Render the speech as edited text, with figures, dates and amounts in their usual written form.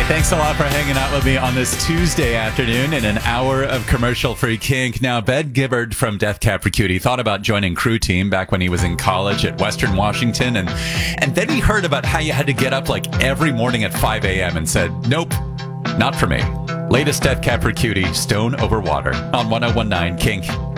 Hey, thanks a lot for hanging out with me on this Tuesday afternoon in an hour of commercial-free kink. Now, Ben Gibbard from Death Cab for Cutie thought about joining Crew Team back when he was in college at Western Washington, and then he heard about how you had to get up like every morning at 5 a.m. and said, nope, not for me. Latest Death Cab for Cutie, Stone Over Water on 101.9 Kink.